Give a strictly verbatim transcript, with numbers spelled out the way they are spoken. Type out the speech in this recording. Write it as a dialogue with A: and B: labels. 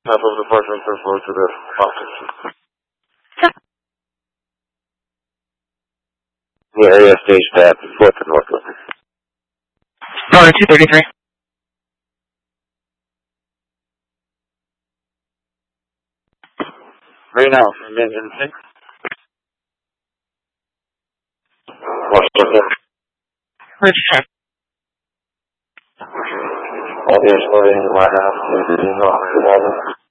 A: Half of the department third floor to the office. The area stage tab, fourth and northwest.
B: Sorry, two thirty-three.
A: Right now, from engine six. Washington.
B: Richard.
A: All the exploring right now.